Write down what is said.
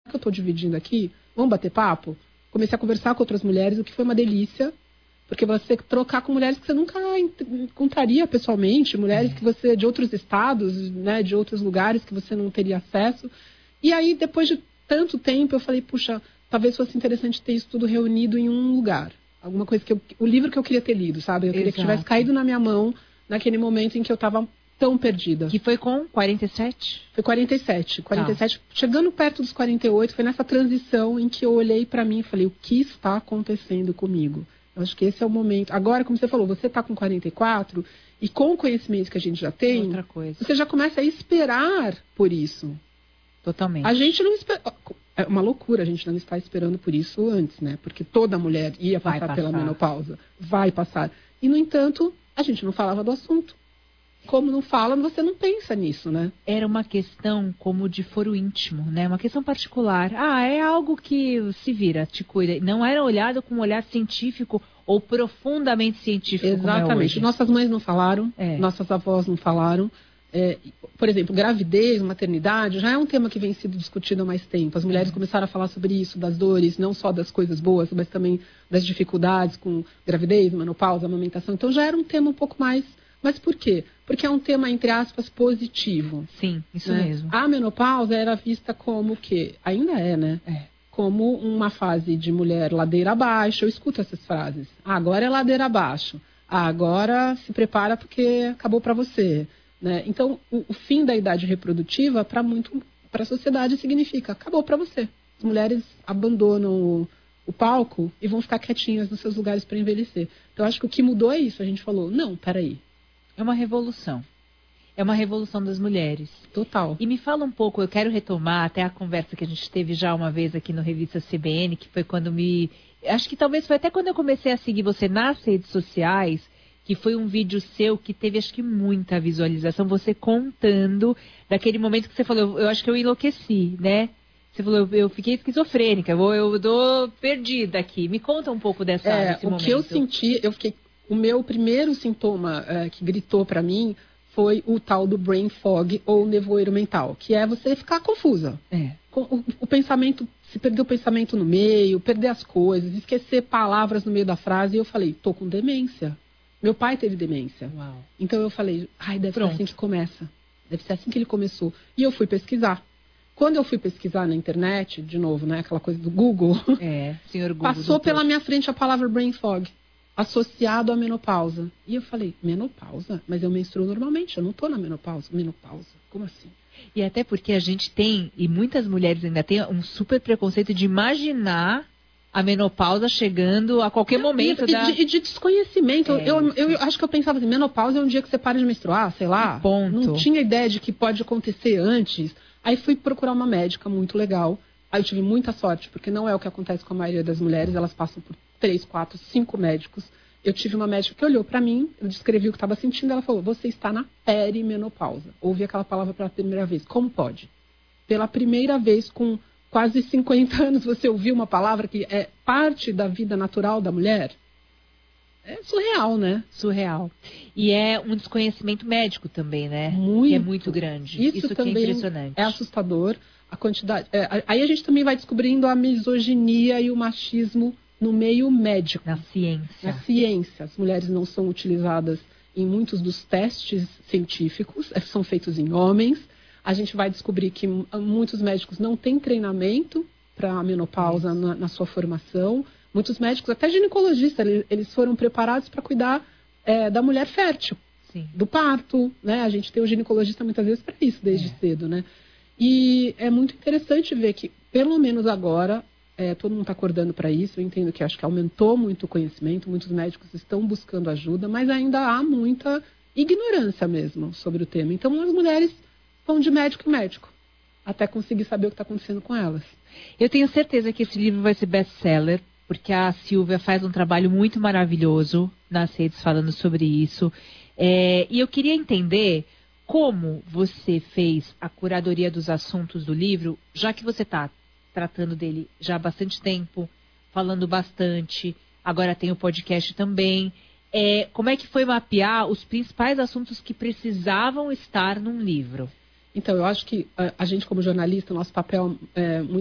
que eu tô dividindo aqui, vamos bater papo? Comecei a conversar com outras mulheres, o que foi uma delícia, porque você trocar com mulheres que você nunca encontraria pessoalmente, mulheres que você, de outros estados, né, de outros lugares que você não teria acesso. E aí, depois de tanto tempo, eu falei, puxa, talvez fosse interessante ter isso tudo reunido em um lugar. Alguma coisa o livro que eu queria ter lido, sabe? Eu queria que tivesse caído na minha mão naquele momento em que eu estava tão perdida. Que foi com 47? Foi 47. 47, chegando perto dos 48, foi nessa transição em que eu olhei para mim e falei, o que está acontecendo comigo? Eu acho que esse é o momento. Agora, como você falou, você está com 44 e com o conhecimento que a gente já tem, outra coisa. Você já começa a esperar por isso. Totalmente. A gente não espera. É uma loucura a gente não estar esperando por isso antes, né? Porque toda mulher ia passar pela menopausa. Vai passar. E, no entanto, a gente não falava do assunto. Como não fala, você não pensa nisso, né? Era uma questão como de foro íntimo, né? Uma questão particular. É algo que se vira, te cuida. Não era olhado com um olhar científico ou profundamente científico. Exatamente. Como é hoje. Nossas mães não falaram, nossas avós não falaram. Por exemplo, gravidez, maternidade, já é um tema que vem sendo discutido há mais tempo. As mulheres começaram a falar sobre isso, das dores, não só das coisas boas, mas também das dificuldades com gravidez, menopausa, amamentação. Então já era um tema um pouco mais... Mas por quê? Porque é um tema, entre aspas, positivo. Sim, isso mesmo. A menopausa era vista como o quê? Ainda é, né? Como uma fase de mulher ladeira abaixo. Eu escuto essas frases. Agora é ladeira abaixo. Agora se prepara porque acabou para você. Né? Então, o fim da idade reprodutiva, para a sociedade, significa acabou para você. As mulheres abandonam o palco e vão ficar quietinhas nos seus lugares para envelhecer. Então, acho que o que mudou é isso. A gente falou, não, peraí. É uma revolução. É uma revolução das mulheres. Total. E me fala um pouco, eu quero retomar até a conversa que a gente teve já uma vez aqui no Revista CBN, que foi quando acho que talvez foi até quando eu comecei a seguir você nas redes sociais, que foi um vídeo seu que teve, acho que, muita visualização, você contando daquele momento que você falou, eu acho que eu enlouqueci, né? Você falou, eu fiquei esquizofrênica, eu tô perdida aqui. Me conta um pouco desse momento. O que eu senti, o meu primeiro sintoma que gritou para mim foi o tal do brain fog ou nevoeiro mental, que é você ficar confusa. O pensamento, se perder o pensamento no meio, perder as coisas, esquecer palavras no meio da frase. E eu falei, tô com demência. Meu pai teve demência. Uau. Então eu falei, deve ser assim que começa. Deve ser assim que ele começou. E eu fui pesquisar. Quando eu fui pesquisar na internet, de novo, né, aquela coisa do Google, senhor Google, passou pela minha frente a palavra brain fog, associado à menopausa. E eu falei, menopausa? Mas eu menstruo normalmente, eu não tô na menopausa. Menopausa? Como assim? E até porque a gente tem, e muitas mulheres ainda têm um super preconceito de imaginar a menopausa chegando a qualquer momento. E de desconhecimento. Eu acho que eu pensava assim, menopausa é um dia que você para de menstruar, sei lá. Ponto. Não tinha ideia de que pode acontecer antes. Aí fui procurar uma médica muito legal. Aí eu tive muita sorte, porque não é o que acontece com a maioria das mulheres. Elas passam por 3, 4, 5 médicos. Eu tive uma médica que olhou pra mim, eu descrevi o que estava sentindo. Ela falou, você está na perimenopausa. Ouvi aquela palavra pela primeira vez. Como pode? Pela primeira vez, com quase 50 anos, você ouviu uma palavra que é parte da vida natural da mulher? É surreal, né? Surreal. E é um desconhecimento médico também, né? Muito. Que é muito grande. Isso também que é impressionante. É assustador. A quantidade. Aí a gente também vai descobrindo a misoginia e o machismo no meio médico. Na ciência. Na ciência. As mulheres não são utilizadas em muitos dos testes científicos, são feitos em homens. A gente vai descobrir que muitos médicos não têm treinamento para a menopausa na sua formação. Muitos médicos, até ginecologistas, eles foram preparados para cuidar da mulher fértil, do parto, né? A gente tem o ginecologista muitas vezes para isso, desde cedo, né? E é muito interessante ver que, pelo menos agora, todo mundo está acordando para isso. Eu entendo que acho que aumentou muito o conhecimento, muitos médicos estão buscando ajuda, mas ainda há muita ignorância mesmo sobre o tema. Então, as mulheres vão de médico em médico, até conseguir saber o que está acontecendo com elas. Eu tenho certeza que esse livro vai ser best-seller, porque a Silvia faz um trabalho muito maravilhoso nas redes falando sobre isso. E eu queria entender como você fez a curadoria dos assuntos do livro, já que você está tratando dele já há bastante tempo, falando bastante, agora tem o podcast também. Como é que foi mapear os principais assuntos que precisavam estar num livro? Então, eu acho que a gente, como jornalista, nosso papel